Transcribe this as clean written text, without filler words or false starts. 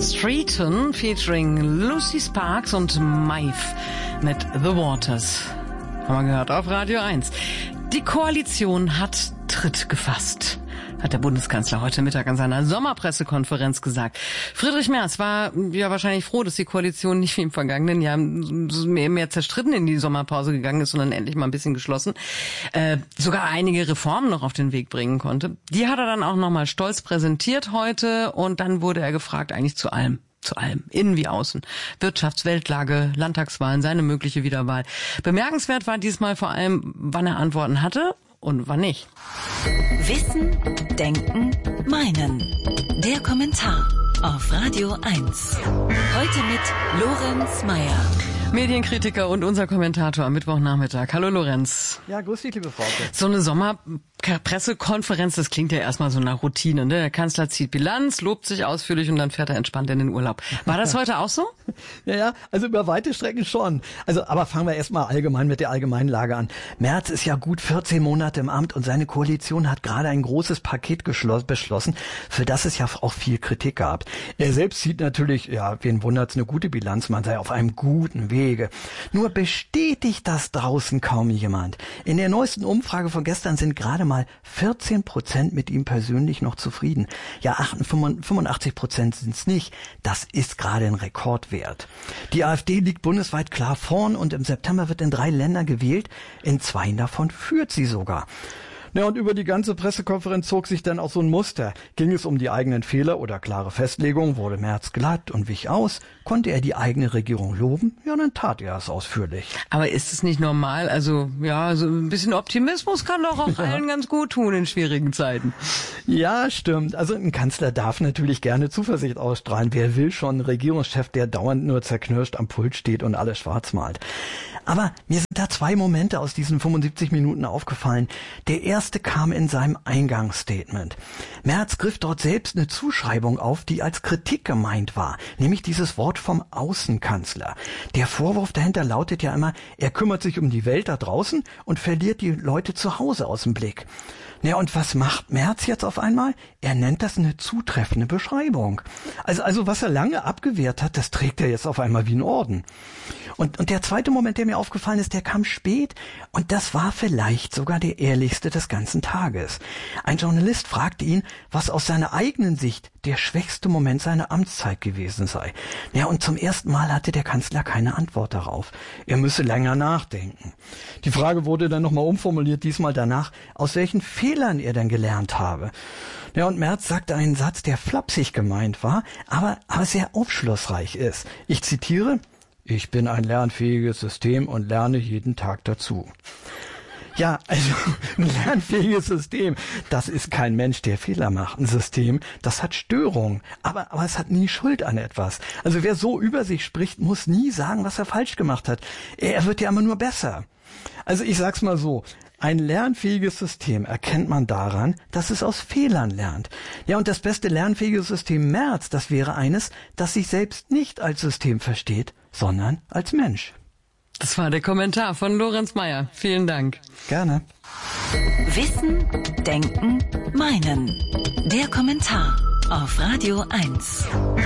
Streeton featuring Lucy Sparks und Maeve mit The Waters. Haben wir gehört auf Radio 1. Die Koalition hat Tritt gefasst, hat der Bundeskanzler heute Mittag an seiner Sommerpressekonferenz gesagt. Friedrich Merz war ja wahrscheinlich froh, dass die Koalition nicht wie im vergangenen Jahr mehr zerstritten in die Sommerpause gegangen ist, sondern endlich mal ein bisschen geschlossen. Sogar einige Reformen noch auf den Weg bringen konnte. Die hat er dann auch nochmal stolz präsentiert heute und dann wurde er gefragt eigentlich zu allem, innen wie außen. Wirtschaftsweltlage, Landtagswahlen, seine mögliche Wiederwahl. Bemerkenswert war diesmal vor allem, wann er Antworten hatte und wann nicht. Wissen, Denken, Meinen. Der Kommentar auf Radio 1. Heute mit Lorenz Meyer. Medienkritiker und unser Kommentator am Mittwochnachmittag. Hallo Lorenz. Ja, grüß dich, liebe Frau. So eine Sommerpressekonferenz, das klingt ja erstmal so nach Routine. Ne? Der Kanzler zieht Bilanz, lobt sich ausführlich und dann fährt er entspannt in den Urlaub. War das heute auch so? Ja, also über weite Strecken schon. Aber fangen wir erstmal allgemein mit der allgemeinen Lage an. Merz ist ja gut 14 Monate im Amt und seine Koalition hat gerade ein großes Paket beschlossen, für das es ja auch viel Kritik gab. Er selbst sieht natürlich, ja, wen wundert's, eine gute Bilanz, man sei auf einem guten Weg. Nur bestätigt das draußen kaum jemand. In der neuesten Umfrage von gestern sind gerade mal 14% mit ihm persönlich noch zufrieden. Ja, 85% sind es nicht. Das ist gerade ein Rekordwert. Die AfD liegt bundesweit klar vorn und im September wird in 3 Ländern gewählt. In 2 davon führt sie sogar. Ja, und über die ganze Pressekonferenz zog sich dann auch so ein Muster. Ging es um die eigenen Fehler oder klare Festlegungen, wurde Merz glatt und wich aus. Konnte er die eigene Regierung loben? Ja, dann tat er es ausführlich. Aber ist es nicht normal? Also, ja, so ein bisschen Optimismus kann doch auch allen ganz gut tun in schwierigen Zeiten. Ja, stimmt. Also ein Kanzler darf natürlich gerne Zuversicht ausstrahlen. Wer will schon einen Regierungschef, der dauernd nur zerknirscht am Pult steht und alles schwarz malt? Aber mir sind da 2 Momente aus diesen 75 Minuten aufgefallen. Der erste kam in seinem Eingangsstatement. Merz griff dort selbst eine Zuschreibung auf, die als Kritik gemeint war, nämlich dieses Wort vom Außenkanzler. Der Vorwurf dahinter lautet ja immer, er kümmert sich um die Welt da draußen und verliert die Leute zu Hause aus dem Blick. Ja, und was macht Merz jetzt auf einmal? Er nennt das eine zutreffende Beschreibung. Also was er lange abgewehrt hat, das trägt er jetzt auf einmal wie ein Orden. Und der zweite Moment, der mir aufgefallen ist, der kam spät und das war vielleicht sogar der ehrlichste des ganzen Tages. Ein Journalist fragte ihn, was aus seiner eigenen Sicht der schwächste Moment seiner Amtszeit gewesen sei. Ja, und zum ersten Mal hatte der Kanzler keine Antwort darauf. Er müsse länger nachdenken. Die Frage wurde dann nochmal umformuliert, diesmal danach, aus welchen Fehlern er denn gelernt habe. Ja, und Merz sagte einen Satz, der flapsig gemeint war, aber sehr aufschlussreich ist. Ich zitiere: Ich bin ein lernfähiges System und lerne jeden Tag dazu. Ja, also ein lernfähiges System, das ist kein Mensch, der Fehler macht. Ein System, das hat Störungen, aber es hat nie Schuld an etwas. Also wer so über sich spricht, muss nie sagen, was er falsch gemacht hat. Er wird ja immer nur besser. Also ich sag's mal so, ein lernfähiges System erkennt man daran, dass es aus Fehlern lernt. Ja, und das beste lernfähige System Merz, das wäre eines, das sich selbst nicht als System versteht, sondern als Mensch. Das war der Kommentar von Lorenz Meyer. Vielen Dank. Gerne. Wissen, Denken, Meinen. Der Kommentar auf Radio 1.